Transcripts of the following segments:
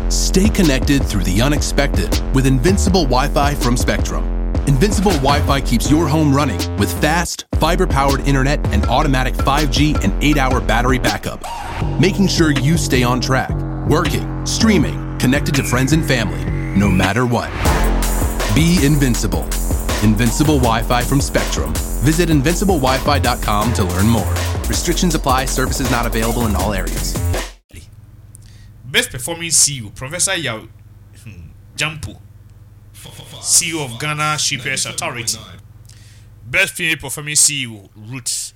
Stay connected through the unexpected with Invincible Wi-Fi from Spectrum. Invincible Wi-Fi keeps your home running with fast, fiber-powered internet and automatic 5G and 8-hour battery backup, making sure you stay on track, working, streaming, connected to friends and family, no matter what. Be invincible. Invincible Wi-Fi from Spectrum. Visit invinciblewifi.com to learn more. Restrictions apply. Services not available in all areas. Best performing CEO, Professor Yao Jampu, CEO of Ghana Shippers Authority. Best female performing CEO, Ruth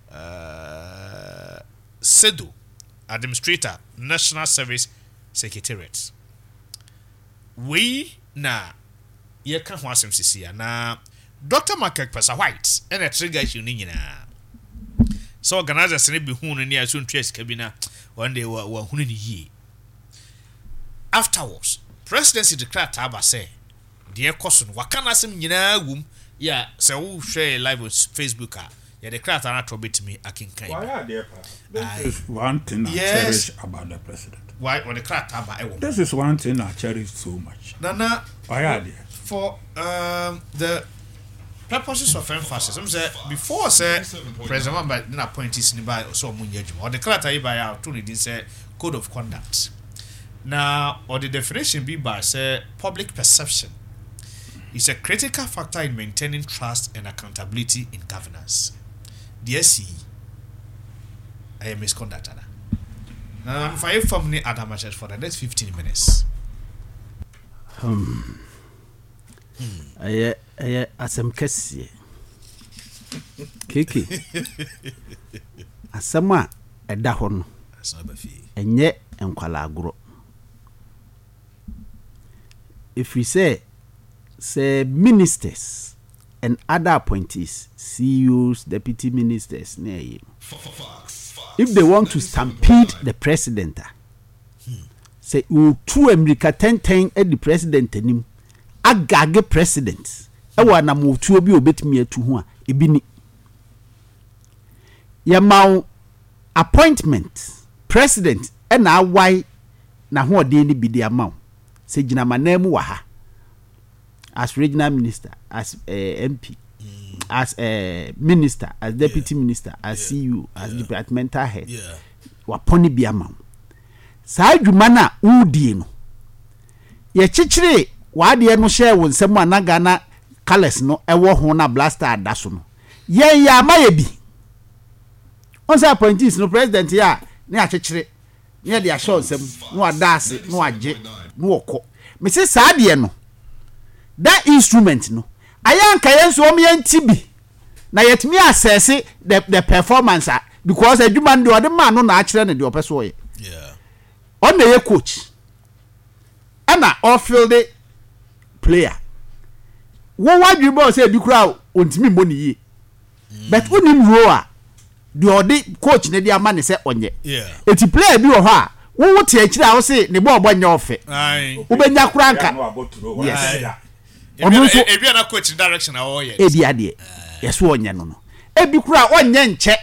Sedo, Administrator, National Service Secretariat. We na ye kan ho asem sisia na Dr. Mark Pasa White and a trigger you nina. So organizers ne be hu no ne aso ntwes kabina one day wa hu ni yi. Afterwards, presidency declared Taba say, dear cousin, what can I say? Wum, yeah, so we'll share live on Facebook. Yeah, the crowd are not to beat me. I can kind. Why are there? This is one thing I cherish about the president. Why, when the crowd Taba, this is one thing I cherish so much. Nana, why are there? For the purposes of emphasis, I'm saying before say President by then appointees nearby or so or the crowd I buy out to the say code of conduct. Now, or the definition be by say public perception is a critical factor in maintaining trust and accountability in governance. The SCE, I am misconduct. Now, I'm fine from the other matches for the next 15 minutes. I asem kesi. Kiki. Asema eda ho no. Enye enkwala agro. If we say ministers and other appointees, CEOs, deputy ministers, if they want to stampede the president, say two America 10 at the president nim, agage president. Ewa na mo two obi obetimi atu ho a ebini. Yamau appointment president and awai na ho de ni bidi amount. Say jina manemu wa ha as regional minister, as MP, as minister, as deputy minister, as CEO, as departmental head. Waponi bi amount. Sa adwuma na udi no ye chichire wa de no share won nsem anaga na colors no ewo ho na blaster adaso no ye ya maye bi on say appointees no president ya na chichire ne de asho nsem no adase no age no okọ me say sa de no that instrument no ayanka yenso o me yantibi na yetimi assess the performance because adwuma ndo de ma no na akire ne de opeso ye on the coach ana off-field player wo wadwi bo say bi kura ontimi mboni yi but unim roa the odi coach ne dia ma ne say onye eti player bi wo ha wo te akire a wo say ne bo obonye ofe wo benya kura nka yes ebi na coach direction a wo ye ebi ade yes wo onye no ebi kura onye nche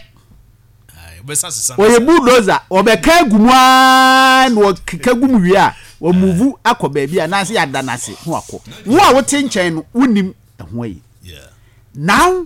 oye bulldozer obeka gumwa no keka gum wi a o move akoba bia na se yada na se ho akọ wo a wote nchen no unim ho yi now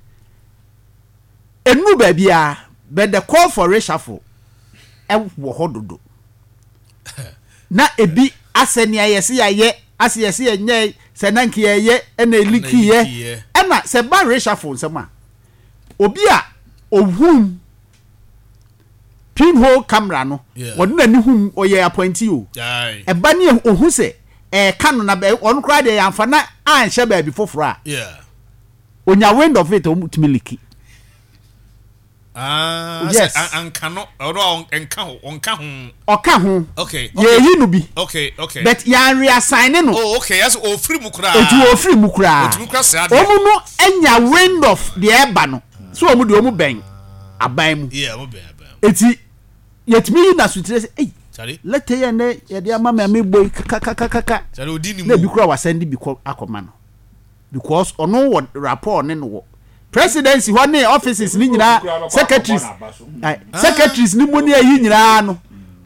enu ba bia but the call for reshuffle wo hododo na ebi asenia yesi yaye asiyesi enye senanki yaye ena eliki ye ena se ba reshuffle nsema obi a ohum pinhole camera no won na ni hum oye appointee o e ba ni ohu se ka no na be on kra de yamfa na anhye ba bi foforo a onya wind of it o mutimiliki yes anka no oro enka ho oka ho okay ye yi no bi okay but ya reassign no okay yes o free mukura etu o free mukura omu no enya wind of the eba no so omu de omu ben aban mu omu ben eti yetimi na sutire say eh lete ye ne ye de ama me boy kaka sare odini mu na bi kura wasend bi akoma no because ono wo rapport ne no presidency ho ne offices ni nyina secretaries ni mu ne yi nyina no